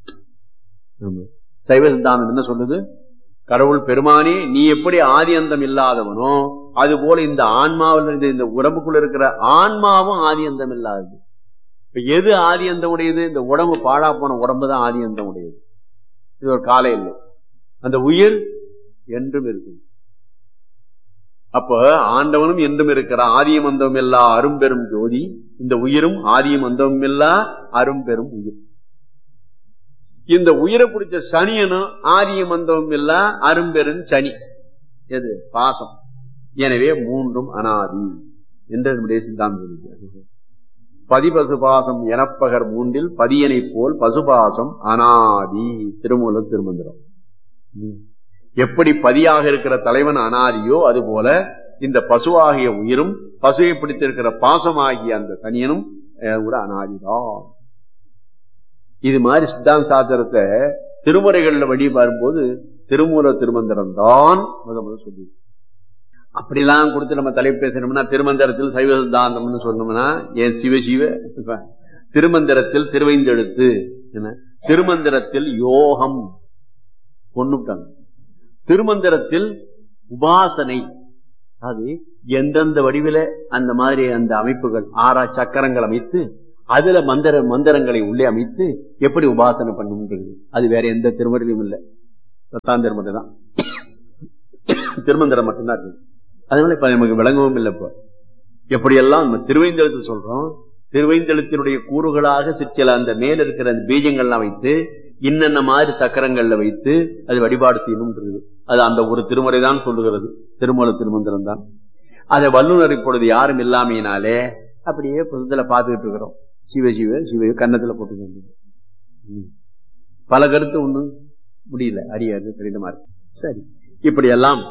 சைவ சித்தாந்தம் என்ன சொல்லுது? கடவுள் பெருமானே நீ எப்படி ஆதி அந்தம் இல்லாதவனோ அது போல இந்த ஆன்மாவில் இந்த உடம்புக்குள்ள இருக்கிற ஆன்மாவும் ஆதி அந்தம் இல்லாதது. இப்ப எது ஆதி அந்தம் உடையது? இந்த உடம்பு பாழா போன உடம்பு தான் ஆதி அந்தம் உடையது. இது ஒரு காலை இல்லை. அந்த உயிர் என்றும் இருக்கு. அப்ப ஆண்டவனும் என்றும் இருக்கிற ஆதியம் அந்தம் இல்லா அரும்பெரும் ஜோதி. இந்த உயிரும் ஆதியம் அந்தமும் இல்லா அரும்பெரும் உயிர். இந்த உயிரை பிடிச்ச சனியனும் ஆதியம் அந்தமும் இல்லா அரும்பெரும் சனி. எது? பாசம். எனவே மூன்றும் அனாதி என்று நம்முடைய சித்தாந்தம். பதிபசு பாசம் எனப்பகர் மூன்றில் பதியனை போல் பசுபாசம் அனாதி. திருமூல திருமந்திரம். எப்படி பதியாக இருக்கிற தலைவன் அனாதியோ அதுபோல இந்த பசுவாகிய உயிரும் பசுவை பிடித்திருக்கிற பாசமாகிய அந்த தனியனும் கூட அனாதிதான். இது மாதிரி சித்தாந்த சாஸ்திரத்தை திருமுறைகள்ல வழி பாரும்போது திருமூல திருமந்திரம் தான் முதல்ல சொல்லி. அப்படிலாம் கொடுத்து நம்ம தலைப்பு பேசணும்னா திருமந்திரத்தில் சைவ சித்தாந்தம்னு சொன்னோம்னா ஏன் சிவ திருமந்திரத்தில் திருவைந்தெழுத்து, திருமந்திரத்தில் யோகம் கொண்டுட்டாங்க, திருமந்திரத்தில் உபாசனை. அது எந்தெந்த வடிவில அந்த மாதிரி அந்த அமைப்புகள் 6 சக்கரங்கள் அமைத்து அதுல மந்திரங்களை உள்ளே அமைத்து எப்படி உபாசனை பண்ணுன்றது அது வேற எந்த திருமறையிலும் இல்லை. தத்தாந்தர் மட்டும் தான், திருமந்திரம் மட்டும்தான் இருக்கு. அதனால இப்ப நமக்கு விளங்கவும் இல்லை. இப்ப எப்படியெல்லாம் நம்ம திருவைந்தெழுத்து சொல்றோம், திருவைந்தெழுத்தினுடைய கூறுகளாக சிற்சில அந்த மேல இருக்கிற அந்த பீஜங்கள்லாம் வைத்து இன்னென்ன மாதிரி சக்கரங்கள்ல வைத்து அது வழிபாடு செய்யணும்ன்றது அது அந்த ஒரு திருமுறை தான் சொல்லுகிறது. திருமூல திருமந்திரம் தான். அதை வல்லுநர் இப்பொழுது யாரும் இல்லாமையினாலே அப்படியே புத்தகத்துல பார்த்துக்கிட்டு இருக்கிறோம். சிவ சிவ சிவ கன்னத்துல போட்டு பல கருத்து ஒண்ணும் முடியல, அறியாது, கடினமா இருக்கு. சரி, இப்படியெல்லாம்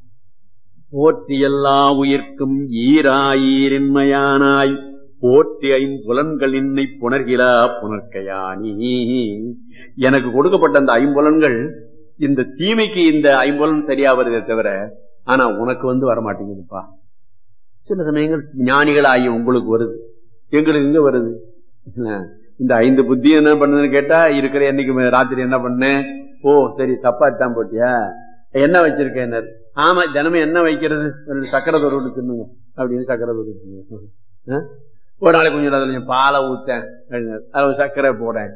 போற்றி எல்லா உயிர்க்கும் ஈராயின்மையானாய் போற்றி ஐம்புலன்கள் இன்னை புணர்கிலா புணர்க்கையானி. எனக்கு கொடுக்கப்பட்ட அந்த ஐம்புலன்கள் இந்த தீமைக்கு இந்த ஐம்புலன் சரியா வருதே தவிர, ஆனா உனக்கு வரமாட்டேங்குதுப்பா. சில சமயங்கள் ஞானிகள் ஆகி உங்களுக்கு வருது, எங்களுக்கு இங்க வருது. இந்த 5 புத்தி என்ன பண்ணுதுன்னு கேட்டா, இருக்கிற என்னைக்கு ராத்திரி என்ன பண்ணேன், ஓ சரி தப்பாத்தான் போட்டியா, என்ன வச்சிருக்கேன், ஆமா தினமும் என்ன வைக்கிறது, சக்கரை தோறு தின்னுங்க அப்படின்னு சக்கரை தோறு தின்னுங்க. ஒரு நாளைக்கு கொஞ்சம் பாலை ஊத்தேன், அது சர்க்கரை போடேன்,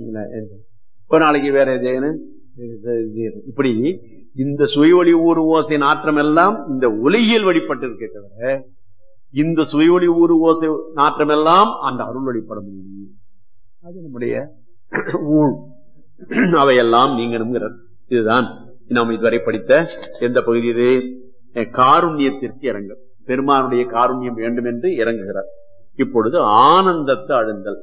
ஒரு நாளைக்கு வேற எதேன்னு. இப்படி இந்த சுய ஒளி ஊறு ஓசை நாற்றம் எல்லாம் இந்த ஒளியில் வழிபட்டு இருக்கே தவிர, இந்த சுய ஒளி ஊறு ஓசை நாற்றம் எல்லாம் அந்த அருள் வழிபட முடியும். அது நம்முடைய ஊழ், அவையெல்லாம் நீங்கணுங்கிறார். இதுதான் நாம் இதுவரை படித்த எந்த பகுதியிலே காருண்யத்திற்கு இறங்க, பெருமானுடைய காருண்யம் வேண்டும் என்று இறங்குகிறார். இப்பொழுது ஆனந்தத்தை அழுந்தல்.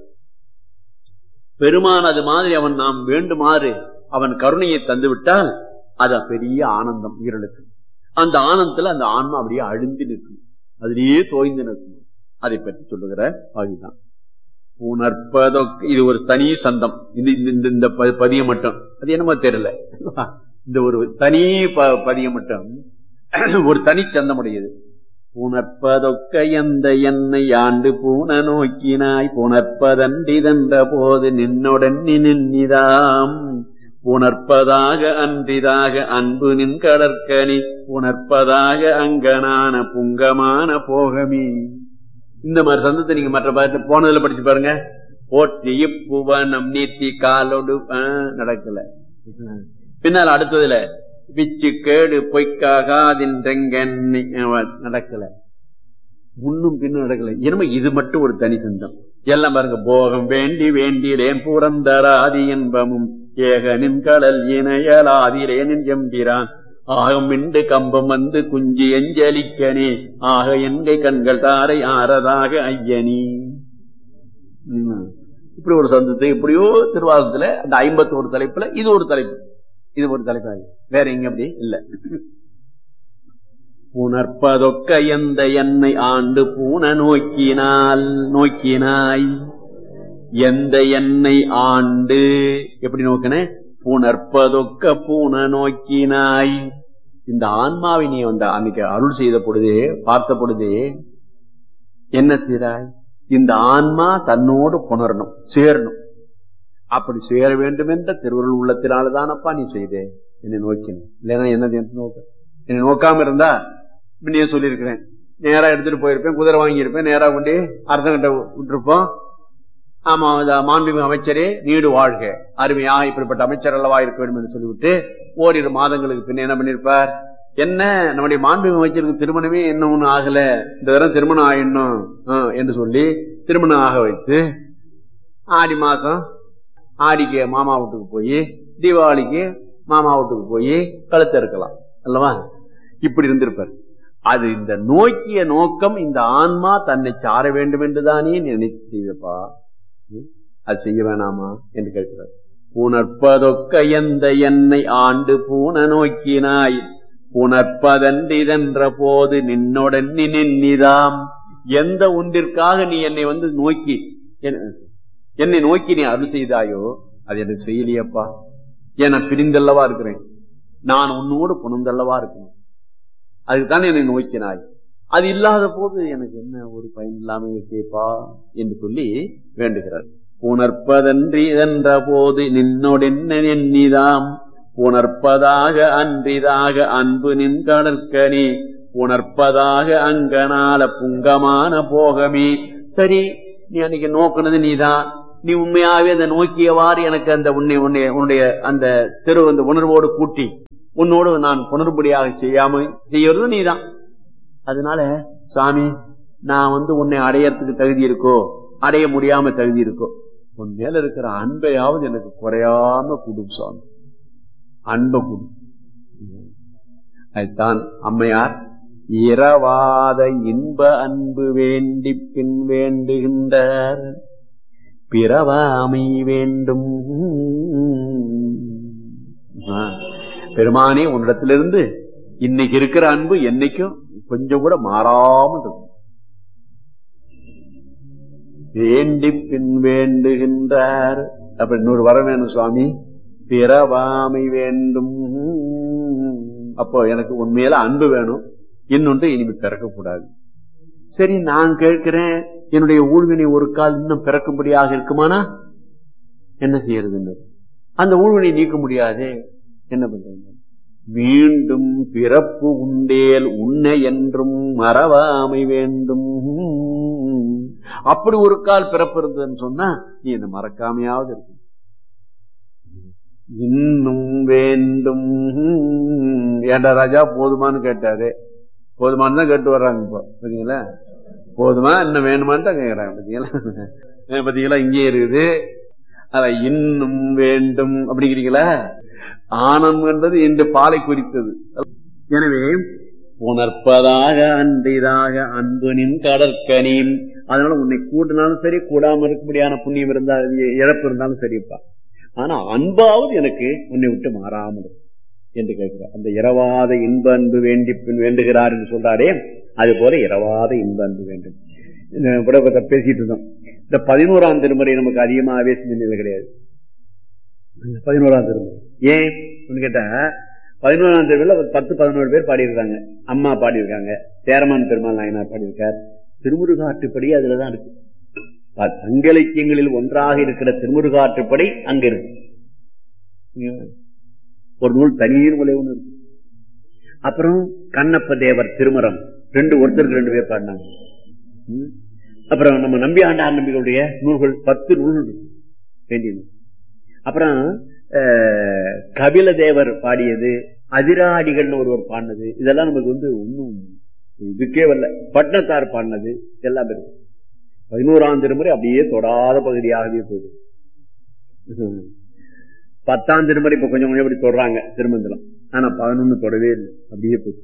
பெருமான் அது மாதிரி அவன் நாம் வேண்டுமாறு அவன் கருணையை தந்து விட்டால் அது பெரிய ஆனந்தம் உயிர்களுக்கு. அந்த ஆனந்தத்துல அந்த ஆன்மா அப்படியே அழுந்தி நிற்கும், அதிலேயே தோய்ந்து நிற்கும். அதை பற்றி சொல்லுகிற அதுதான் உணர்ப்பதொக்க. இது ஒரு தனி சந்தம். இந்த பதியம் மட்டும் அது என்னமோ தெரியல, இந்த ஒரு தனி பதியம் மட்டும் ஒரு தனி சந்தமுடையது. புணர்ப்பதொக்க எந்த என்னை ஆண்டு பூன நோக்கினாய் புணர்ப்பதன்றிதென்ற போது நின்னுடன் நின்னிதாம் புணர்ப்பதாக அன்றிதாக அன்பு நின் கடற்கனி புணர்ப்பதாக அங்கனான புங்கமான போகமே. இந்த மாதிரி சந்தத்தை நீங்க மற்ற பாட்டு போனதுல படிச்சு பாருங்க. போற்றி புவனம் நீத்தி காலோடு நடக்கல. பின்னால் அடுத்ததுல பிச்சு கேடு பொய்க்காகாதின்றெங்க நடக்கல, முன்னும் பின்னும் நடக்கல. என்னமோ இது மட்டும் ஒரு தனி சந்தம். எல்லாம் பாருங்க. போகம் வேண்டி வேண்டிலேன் புறந்தராதி என்பமும் ஏகனின் கடல் இணையலாதிரேனின் எம்பிரான் ஆகம் மிண்டு கம்பம் வந்து குஞ்சி எஞ்சலிக்கனே ஆக என்கை கண்கள் தாரை ஆறதாக ஐயனி. இப்படி ஒரு சந்தத்தை எப்படியோ திருவாசகத்துல அந்த 51 தலைப்புல இது ஒரு தலைப்பு, இது ஒரு தலைப்பாக வேற எங்க அப்படி இல்ல. புணர்ப்பதொக்க எந்த என்னை ஆண்டு பூன நோக்கினாய் எந்த என்னை ஆண்டு எப்படி நோக்கின புணர்ப்பதொக்க பூன நோக்கினாய். இந்த ஆன்மாவை நீ அன்னைக்கு அருள் செய்த பொழுதே பார்த்த பொழுதே என்ன செய்தாய், இந்த ஆன்மா தன்னோடு புணரணும், சேரணும். அப்படி சேர வேண்டும் என்ற திருவருள் உள்ளத்தினால்தானப்பா நீ செய்தே என்னை நோக்கின. இல்லைன்னா என்னது நோக்க, என்னை நோக்காம இருந்தா முன்னே சொல்லியிருக்கிறேன், நேரா எடுத்துட்டு போயிருப்பேன், குதிரை வாங்கியிருப்பேன், நேரா கொண்டு அரசங்கிட்ட விட்டுருப்போம். ஆமா மாண்புமிகு அமைச்சரே நீடு வாழ்க, அருமையா இப்படிப்பட்ட அமைச்சர் அல்லவா இருக்க வேண்டும் என்று சொல்லிவிட்டு ஓரிரு மாதங்களுக்கு பின்ன என்ன பண்ணிருப்பார், என்ன நம்முடைய மாண்புமிகு அமைச்சருக்கு திருமணமே என்ன ஒண்ணு ஆகல, இந்த தரம் திருமணம் ஆயிடணும் என்று சொல்லி திருமணம் ஆக வைத்து ஆடி மாசம் ஆடிக்கு மாமா வீட்டுக்கு போய் தீபாவளிக்கு மாமா வீட்டுக்கு போய் கழுத்த இருக்கலாம் அல்லவா, இப்படி இருந்திருப்பார். அது இந்த நோக்கிய நோக்கம் இந்த ஆன்மா தன்னை சார வேண்டும் என்றுதானே நினைத்து செய்தப்பா, அது செய்ய வேணாமா என்று கேட்கிறார். புணர்ப்பதொக்க எந்த என்னை ஆண்டு பூன நோக்கினாய் புணர்ப்பதன்றிதென்ற போது நின்னுடன் நின்னிதாம். எந்த ஒன்றிற்காக நீ என்னை நோக்கி என்னை நோக்கி நீ அருள் செய்தாயோ அது எனக்கு செய்யலையப்பா. ஏன்னா பிரிந்தல்லவா இருக்கிறேன், நான் உன்னோடு புணர்ந்தல்லவா இருக்கிறேன், அதுதான் என்னை நோக்கினாய். அது இல்லாத போது எனக்கு என்ன ஒரு பயன் இல்லாம இருக்கேப்பா என்று சொல்லி வேண்டுகிறார். புணர்ப்பதன்றி என்ற போது நின்னோடென்னிதாம் புணர்ப்பதாக அன்றிதாக அன்பு நின் கடற்கனி புணர்ப்பதாக அங்கனால புங்கமான போகமே. சரி, நீ அன்னைக்கு நோக்குனது நீதான், நீ உண்மையாவே அந்த நோக்கியவாறு எனக்கு அந்த உன்னுடைய அந்த அந்த உணர்வோடு கூட்டி உன்னோடு நான் புணர்படியாக செய்யறது நீதான். அதனால சாமி நான் உன்னை அடையறதுக்கு தகுதி இருக்கோ அடைய முடியாம தகுதி இருக்கோ, உன் மேல இருக்கிற அன்பையாவது எனக்கு குறையாம குடும் சுவாமி, அன்பை குடு. அதுதான் அம்மையார் இரவாத இன்ப அன்பு வேண்டி பின் வேண்டுகின்றார், பிறவாமை வேண்டும். பெருமானே உன்னிடத்திலிருந்து இன்னைக்கு இருக்கிற அன்பு என்னைக்கும் கொஞ்சம் கூட மாறாமல் இருக்கும். வேண்டி பின் வேண்டுகின்றார். அப்ப இன்னொரு வர வேணும் சுவாமி, பிறவாமை வேண்டும். அப்போ எனக்கு உண்மையில அன்பு வேணும், இன்னொன்று இனிமே பிறக்கக்கூடாது. சரி நான் கேட்கிறேன், என்னுடைய ஊழ்வினை ஒரு கால் இன்னும் பிறக்கும்படியாக இருக்குமானா என்ன செய்யறது? அந்த ஊழ்வினை நீக்க முடியாது, என்ன பண்றது? மீண்டும் பிறப்பு உண்டேல் உன்னை என்றும் மறவாமை வேண்டும். அப்படி ஒரு கால் பிறப்பு இருந்ததுன்னு சொன்னா நீ என்ன மறக்காமையாவது இருக்கு. இன்னும் வேண்டும் ஏண்டா ராஜா போதுமானு கேட்டாரு, போதுமானு தான் கேட்டு வர்றாங்க இப்போ. பாத்தீங்களா, போதுமா இன்னும் வேணுமான்னு தான் கேட்கறாங்க. பாத்தீங்களா பாத்தீங்களா, இங்கே இருக்குது. அத இன்னும் வேண்டும் அப்படிங்கிறீங்களா? ஆனம் என்பது இன்று பாலை குறித்தது. எனவே உணர்ப்பதாக அன்றிதாக அன்புனின் கடற்கனின். அதனால உன்னை கூட்டினாலும் சரி, கூடாம இருக்கும்படியான புண்ணியம் இருந்தாலும் இழப்பு இருந்தாலும் சரிப்பா, ஆனா அன்பாவது எனக்கு உன்னை விட்டு மாறாமல் என்று கேட்கிறார். அந்த இரவாத இன்ப அன்பு வேண்டி பின் வேண்டுகிறார் என்று சொல்றாரே, அது போல இரவாத இன்ப அன்பு வேண்டும். பேசிட்டு இருந்தோம். இந்த 11ஆம் திருமுறை நமக்கு அதிகமாகவே செஞ்சது கிடையாது. 11ஆம் திருமுறை ஏன் கேட்டா, 11ஆம் திருமுறையில 10-11 பேர் பாடியிருக்காங்க. அம்மா பாடியிருக்காங்க, சேரமான் பெருமாள் நாயனார் பாடியிருக்கார். திருமுருகாற்றுப்படி அதுலதான் இருக்கு. சங்கலிக்கியங்களில் ஒன்றாக இருக்கிற திருமுருகாற்றுப்படை அங்க இருக்கு. ஒரு நூல் தனியின் மூலை ஒண்ணு இருக்கு. அப்புறம் கண்ணப்ப தேவர் திருமரம் ஒருத்தருக்கு 2 பேர் பாடினாங்க. அப்புறம் நம்ம நம்பி ஆண்டார் நம்பிகளுடைய நூல்கள் 10 நூல்கள் வேண்டியது. அப்புறம் கபில தேவர் பாடியது, அதிராடிகள்னு ஒருவர் பாடினது, இதெல்லாம் நமக்கு ஒன்னும் இதுக்கே வரல. பட்னத்தார் பாடினது எல்லாம் இருக்கு. 11ஆம் திருமுறை அப்படியே தொடாத பகுதியாகவே போகுது. 10ஆம் திருமுறை இப்ப கொஞ்சம் கொஞ்சம் அப்படி தொடறாங்க திருமந்திரம், ஆனா 11 தொடவே இல்லை, அப்படியே போகுது.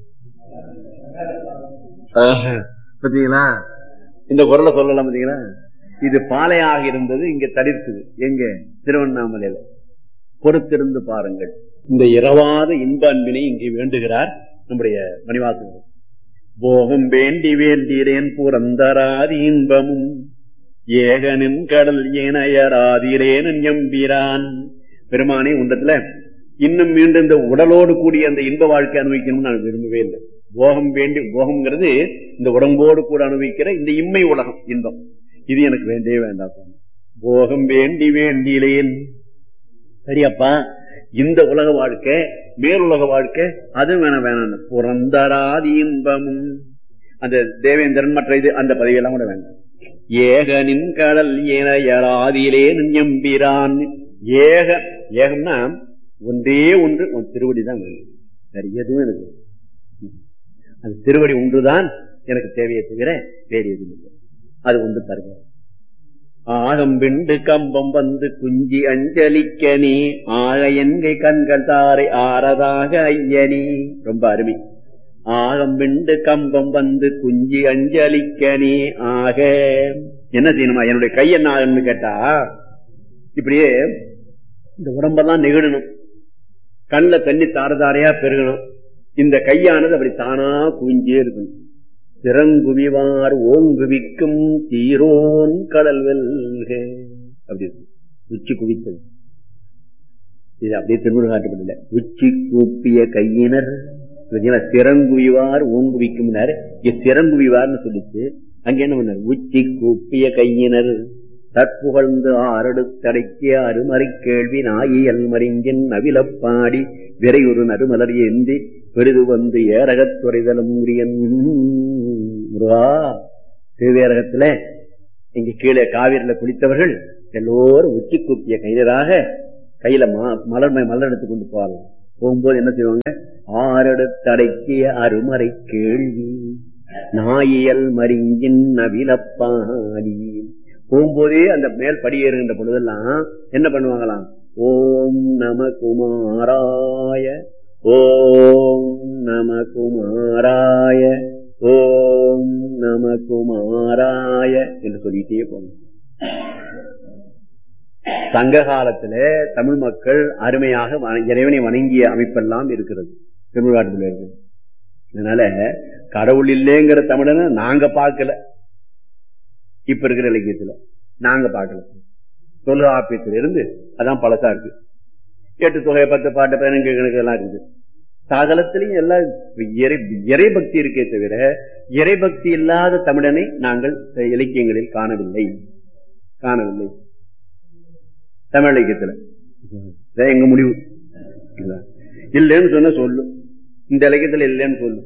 பாத்தீங்களா, இந்த குரலை சொல்லலாம். பாத்தீங்களா, இது பாலையாக இருந்தது, இங்க தடிர்க்குது. எங்க? திருவண்ணாமலையில. பொறுத்திருந்து பாருங்கள். இந்த இரவாத இன்ப அன்பினை இங்கே வேண்டுகிறார் நம்முடைய மணிவாசகர். போகம் வேண்டி வேண்டீரேன் புறந்தராதி இன்பமும் ஏகனின் கடல் ஏனையராதிரேன் எம்பிரான். பெருமானே உண்டத்துல இன்னும் மீண்டும் இந்த உடலோடு கூடிய அந்த இன்ப வாழ்க்கை அனுபவிக்கணும்னு நான் விரும்பவே இல்லை. போகம் வேண்டி, போகம்ங்கிறது இந்த உடம்போடு கூட அனுபவிக்கிற இந்த இம்மை உலகம் இன்பம், இது எனக்கு வேண்டே வேண்டாம். போகம் வேண்டி வேண்டிலேன். சரியப்பா, இந்த உலக வாழ்க்கை, மேலுலக வாழ்க்கை, அது வேணாம். புறந்தராதி இன்பமும், அந்த தேவேந்திரன் மற்ற இது அந்த பதவியெல்லாம் கூட வேண்டாம். ஏகனின் கடல் ஏனையராதிலே எம்பிரான். ஏகம்னா ஒன்றே ஒன்று, உன் திருவடி தான் வேணும், சரி எதுவும் எனக்கு அந்த திருவடி ஒன்றுதான் எனக்கு தேவையை தவிர வேறு எதுவும் இல்லை. அது ஒன்று தருகிறார். ஆகம் விண்டு கம்பம் வந்து குஞ்சி அஞ்சலிக்கனி ஆக என்கை கண்கள் தாரை ஆறதாக ஐயனி. ரொம்ப அருமை. ஆகம் விண்டு கம்பம் வந்து குஞ்சி அஞ்சலிக்கனி ஆக. என்ன செய்யணுமா? என்னுடைய கை என்ன ஆகுன்னு கேட்டா, இப்படியே இந்த உடம்பெல்லாம் நெகிழணும், கண்ணுல தண்ணி தாரதாரையா பெருகணும், இந்த கையானது அப்படி தானா குவிஞ்சே இருக்கணும். திறங்குவிவார் ஓங்குவிக்கும் தீரோன் கடல் வெல்க. அப்படி உச்சி குவித்தது. இது அப்படியே திருமுருகாட்டுப்படல. உச்சி கூப்பிய கையினர் சிறங்குவிவார் ஓங்குவிக்கும், சிறங்குவிவார்னு சொல்லிச்சு. அங்க என்ன பண்ணார்? உச்சி கூப்பிய கையினர் தற்புகழ்ந்து ஆறெடுத்தடைக்கிய அருமறை கேள்வி நாயியல் மறிங்கின் நவிலப்பாடி விரையுறு நறுமலர் ஏந்தி பெரிது வந்து ஏரகத்துறைதலும் முருகா. திருவேரகத்துல இங்க கீழே காவிரியில குளித்தவர்கள் எல்லோரும் உச்சி கூப்பிய கைதராக கையில மலர் எடுத்து கொண்டு போகலாம். போகும்போது என்ன செய்வாங்க, ஆறெடுத்தடக்கிய அருமறை கேள்வி நாயியல் மறிஞ்சின் நவிலப்பாடி. போகும்போதே அந்த மேல் படியேறுகின்ற பொழுதெல்லாம் என்ன பண்ணுவாங்களாம், ஓம் நம குமாராய, ஓம் நம குமாராய, ஓம் நம குமாராய என்று சொல்லிட்டே போங்க. சங்க காலத்துல தமிழ் மக்கள் அருமையாக இறைவனை வணங்கிய அமைப்பெல்லாம் இருக்கிறது தமிழ்நாட்டில் இருக்கு. அதனால கடவுள் இல்லைங்கிற தமிழனை நாங்க பார்க்கல, இப்ப இருக்கிற இலக்கியத்துல நாங்க பார்க்கல. தொல்காப்பியத்தில இருந்து அதான் பழசா இருக்கு. 8 தொகை 10 பாட்டு 15 கணக்கு எல்லாம் இருக்குது. சகலத்திலையும் எல்லாம் இறை பக்தி இருக்கே தவிர இறை பக்தி இல்லாத தமிழனை நாங்கள் இலக்கியங்களில் காணவில்லை. தமிழ் இலக்கியத்துல எங்க முடிவு இல்லைன்னு சொன்ன சொல்லு, இந்த இலக்கியத்துல இல்லைன்னு சொல்லு,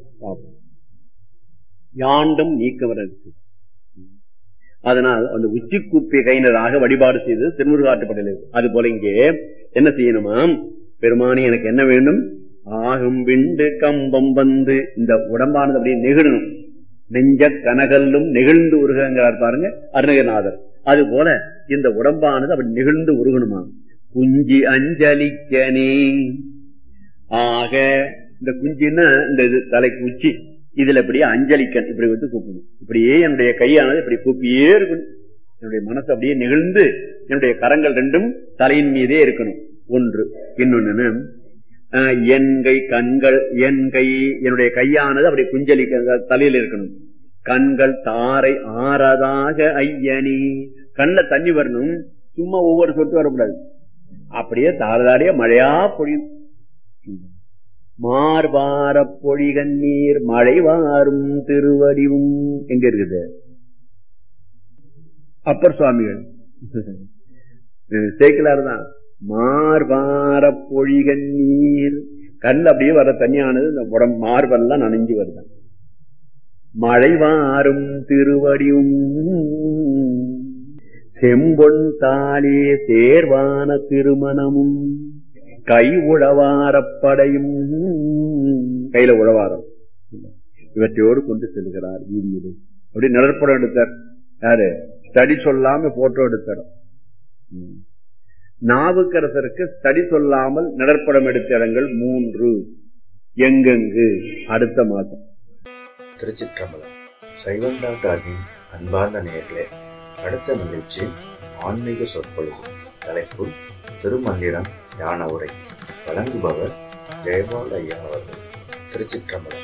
யாண்டும் நீக்கவர இருக்கு. அதனால் அந்த உச்சி கூப்பிய கையினராக வழிபாடு செய்தது திருமுருகாற்றுப்படையில் இருக்கு. அது போல இங்கே என்ன செய்யணுமா, பெருமானி எனக்கு என்ன வேண்டும், ஆகும் விண்டு கம்பம் வந்து இந்த உடம்பானது அப்படியே நெகிழணும், நெஞ்ச கனகல்லும் நெகிழ்ந்து உருகிறார் பாருங்க அருணகிரிநாதர். அது போல இந்த உடம்பானது அப்படி நெகிழ்ந்து உருகணுமா. குஞ்சி அஞ்சலிக்கனே, ஆக இந்த குஞ்சின்னா இந்த இது தலைக்கு உச்சி, இதுல இப்படியே அஞ்சலிக்கன் இப்படி வந்து கூப்பிடணும். இப்படியே என்னுடைய கையானது இப்படி கூப்பியே இருக்கணும். என்னுடைய மனசு அப்படியே நெகிழ்ந்து என்னுடைய கரங்கள் ரெண்டும் தலையின் மீதே இருக்கணும். ஒன்று. இன்னொன்னு, என் கை கண்கள், என் கை என்னுடைய கையானது அப்படி குஞ்சலிக்க தலையில இருக்கணும். கண்கள் தாரை ஆறதாக ஐயனி, கண்ணுல தண்ணி வரணும், சும்மா ஒவ்வொரு சொட்டு வரக்கூடாது, அப்படியே தாரதாரியா மழையா பொழியும். மார்பார பொழிகண்ணீர் மழை வாரும் திருவடிவும் எங்க இருக்குது, அப்பர் சுவாமிகள் சேக்கிலார் தான். மார்பார பொழிகண்ணீர், கண்ணுல அப்படியே வர தண்ணியானது இந்த உடம்பு மார்பெல்லாம் நனைஞ்சு வருதான். மழை வாரும் திருவடியும் செம்பொன் தாலே சேர்வான திருமணமும் கை உழவாரப்படையும், கையில உழவாரம் இவற்றையோடு கொண்டு செல்கிறார் வீதியிலே. அப்படி நிழற்படம் எடுத்தார். யாரு? ஸ்டடி சொல்லாம போட்டோ எடுத்தார். நாவுக்கரசருக்கு ஸ்டடி சொல்லாமல் நிழற்படம் எடுத்த இடங்கள் 3. எங்கெங்கு? அடுத்த மாதம். திருச்சிற்றம்பலம். சைவம்.org அன்பார்ந்த நேயர்களே, அடுத்த நிகழ்ச்சி ஆன்மீக சொற்பொழிவு. தலைப்பு திருமந்திரம் ஞான உரை. வழங்குபவர் ஜெயபால் ஐயா அவர்கள். திருச்சிற்றம்பலம்.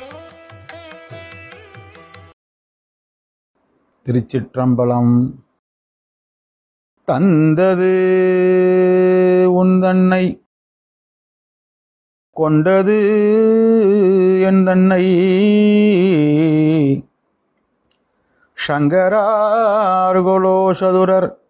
திருச்சிற்றம்பலம். தந்தது உன் தன்னை, கொண்டது என் தன்னை, சங்கரார்கொலோ சதுரர்